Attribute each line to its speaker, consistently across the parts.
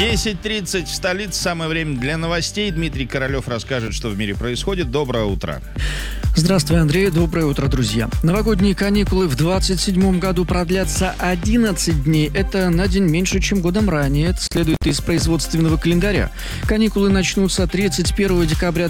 Speaker 1: 10:30 в столице. Самое время для новостей. Дмитрий Королев расскажет, что в мире происходит. Доброе утро.
Speaker 2: Здравствуй, Андрей. Доброе утро, друзья. Новогодние каникулы в 27-м году продлятся 11 дней. Это на день меньше, чем годом ранее. Это следует из производственного календаря. Каникулы начнутся 31 декабря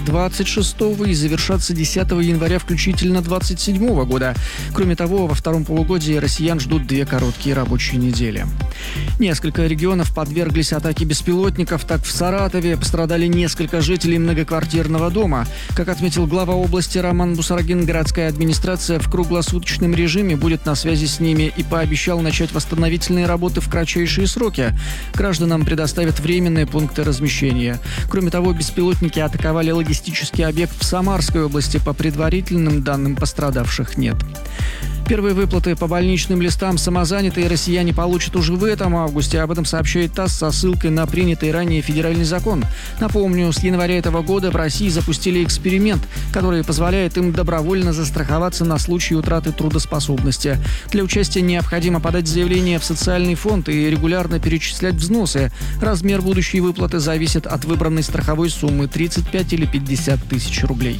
Speaker 2: 26 и завершатся 10 января включительно 27 года. Кроме того, во втором полугодии россиян ждут 2 короткие рабочие недели. Несколько регионов подверглись атаке беспилотников. Так, в Саратове пострадали несколько жителей многоквартирного дома. Как отметил глава области Роман Бусаргин, городская администрация в круглосуточном режиме будет на связи с ними и пообещал начать восстановительные работы в кратчайшие сроки. Гражданам предоставят временные пункты размещения. Кроме того, беспилотники атаковали логистический объект в Самарской области. По предварительным данным, пострадавших нет. Первые выплаты по больничным листам самозанятые россияне получат уже в этом августе. Об этом сообщает ТАСС со ссылкой на принятый ранее федеральный закон. Напомню, с января этого года в России запустили эксперимент, который позволяет им добровольно застраховаться на случай утраты трудоспособности. Для участия необходимо подать заявление в социальный фонд и регулярно перечислять взносы. Размер будущей выплаты зависит от выбранной страховой суммы – 35 или 50 тысяч рублей.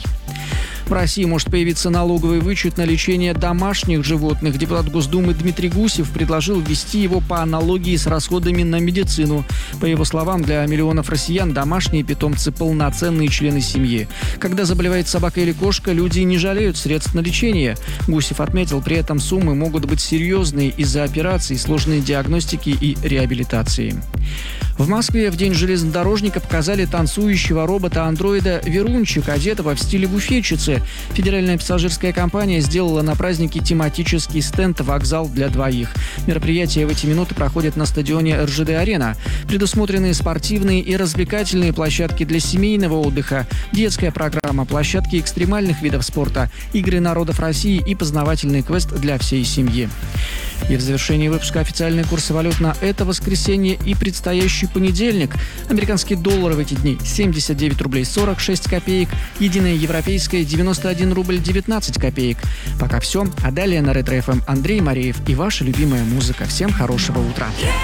Speaker 2: В России может появиться налоговый вычет на лечение домашних животных. Депутат Госдумы Дмитрий Гусев предложил ввести его по аналогии с расходами на медицину. По его словам, для миллионов россиян домашние питомцы – полноценные члены семьи. Когда заболевает собака или кошка, люди не жалеют средств на лечение. Гусев отметил, при этом суммы могут быть серьезные из-за операций, сложной диагностики и реабилитации. В Москве в День железнодорожника показали танцующего робота-андроида Верунчик, одетого в стиле буфетчицы. Федеральная пассажирская компания сделала на празднике тематический стенд «Вокзал для двоих». Мероприятие в эти минуты проходит на стадионе РЖД-Арена. Предусмотрены спортивные и развлекательные площадки для семейного отдыха, детская программа, площадки экстремальных видов спорта, игры народов России и познавательный квест для всей семьи. И в завершении выпуска официальные курсы валют на это воскресенье и предстоящий понедельник. Американский доллар в эти дни 79 рублей 46 копеек, единая европейская 91 рубль 19 копеек. Пока все, а далее на Ретро ФМ Андрей Мареев и ваша любимая музыка. Всем хорошего утра.